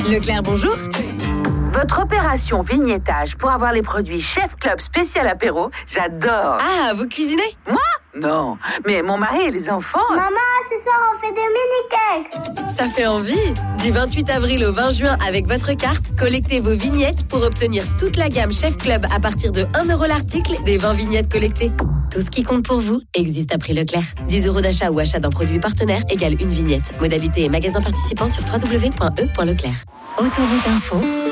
Leclerc, bonjour. Votre opération vignettage pour avoir les produits Chef Club spécial apéro, j'adore. Ah, vous cuisinez? Moi? Non, mais mon mari et les enfants... Maman, ce soir on fait des mini-cakes. Ça fait envie. Du 28 avril au 20 juin avec votre carte, collectez vos vignettes pour obtenir toute la gamme Chef Club à partir de 1 € l'article des 20 vignettes collectées. Tout ce qui compte pour vous existe à prix Leclerc. 10 € d'achat ou achat d'un produit partenaire égale une vignette. Modalité et magasin participant sur www.e.leclerc. Autoroute Info.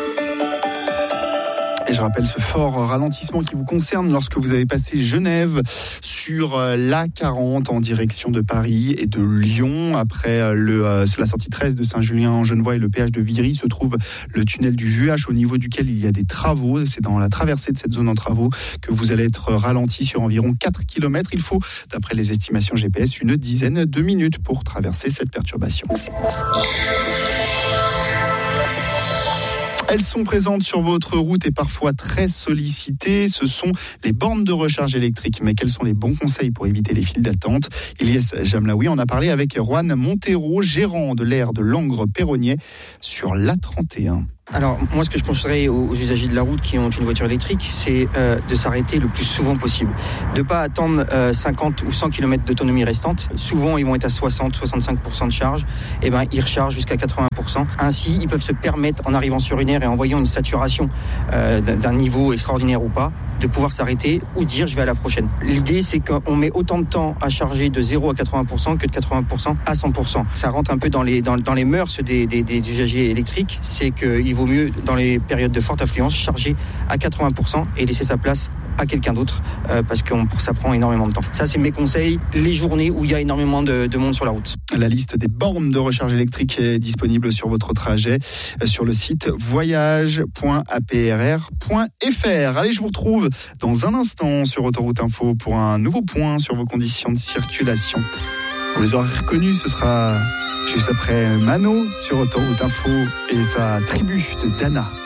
Et je rappelle ce fort ralentissement qui vous concerne lorsque vous avez passé Genève sur l'A40 en direction de Paris et de Lyon. Après la sortie 13 de Saint-Julien-en-Genevois et le péage de Viry se trouve le tunnel du Vuache au niveau duquel il y a des travaux. C'est dans la traversée de cette zone en travaux que vous allez être ralenti sur environ 4 km. Il faut, d'après les estimations GPS, une dizaine de minutes pour traverser cette perturbation. Elles sont présentes sur votre route et parfois très sollicitées. Ce sont les bornes de recharge électrique. Mais quels sont les bons conseils pour éviter les files d'attente? Ilyes Jamlaoui en a parlé avec Juan Montero, gérant de l'aire de Langres-Perronnier sur l'A31. Alors moi, ce que je conseillerais aux usagers de la route qui ont une voiture électrique, c'est de s'arrêter le plus souvent possible, de pas attendre 50 ou 100 km d'autonomie restante. Souvent ils vont être à 60-65% de charge, et ils rechargent jusqu'à 80%. Ainsi ils peuvent se permettre, en arrivant sur une aire et en voyant une saturation d'un niveau extraordinaire ou pas, de pouvoir s'arrêter ou dire je vais à la prochaine. L'idée, c'est qu'on met autant de temps à charger de 0 à 80% que de 80% à 100%. Ça rentre un peu dans les mœurs des usagers électriques, c'est qu'il vaut mieux, dans les périodes de forte affluence, charger à 80% et laisser sa place à quelqu'un d'autre parce que ça prend énormément de temps. Ça, c'est mes conseils les journées où il y a énormément de monde sur la route. La liste des bornes de recharge électrique est disponible sur votre trajet sur le site voyage.aprr.fr. Allez, je vous retrouve dans un instant sur Autoroute Info pour un nouveau point sur vos conditions de circulation. Vous les aurez reconnus, ce sera juste après Mano sur Autoroute Info et sa tribu de Dana.